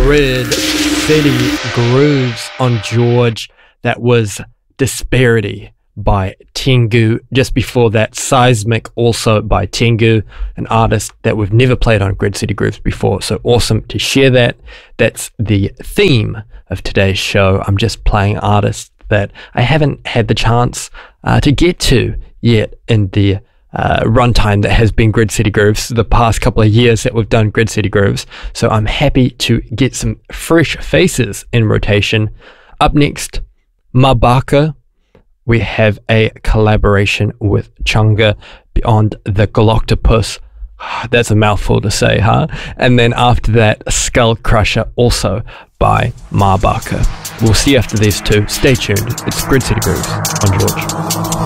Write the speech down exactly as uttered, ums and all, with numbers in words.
Grid City Grooves on George. That was Disparity by Tengu. Just before that, Seismic, also by Tengu, an artist that we've never played on Grid City Grooves before. So awesome to share that. That's the theme of today's show. I'm just playing artists that I haven't had the chance uh, to get to yet in the uh, runtime that has been Grid City Grooves the past couple of years that we've done Grid City Grooves. So I'm happy to get some fresh faces in rotation. Up next, Mabaka. We have a collaboration with Chunga, Beyond the Galactopus. That's a mouthful to say, huh? And then after that, Skull Crusher, also by Mabaka. We'll see after these two. Stay tuned. It's Grid City Grooves on George.